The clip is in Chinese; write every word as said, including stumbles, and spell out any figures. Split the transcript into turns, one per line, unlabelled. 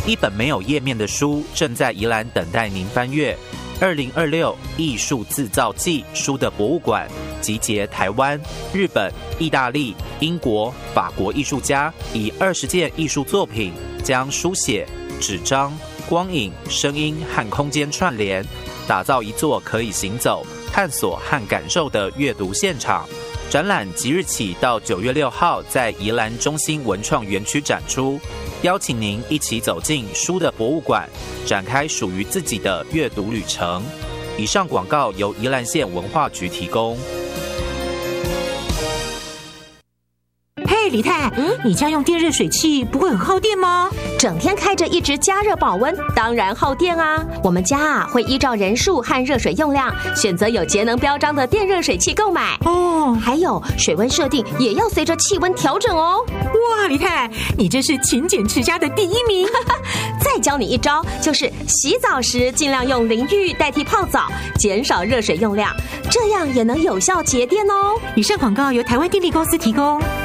一本没有页面的书正在宜兰等待您翻阅。二零二六艺术自造季书的博物馆集结台湾、日本、意大利、英国、法国艺术家，以二十件艺术作品将书写、纸张、光影、声音和空间串联，打造一座可以行走、探索和感受的阅读现场。展览即日起到九月六号在宜兰中心文创园区展出，邀请您一起走进书的博物馆，展开属于自己的阅读旅程。以上广告由宜兰县文化局提供。
嘿，李太，嗯，你家用电热水器不会很耗电吗？
整天开着一直加热保温，当然耗电啊。我们家啊会依照人数和热水用量，选择有节能标章的电热水器购买。
哦，
还有水温设定也要随着气温调整哦。
哇，李太，你真是勤俭持家的第一名。
再教你一招，就是洗澡时尽量用淋浴代替泡澡，减少热水用量，这样也能有效节电哦。
以上广告由台湾电力公司提供。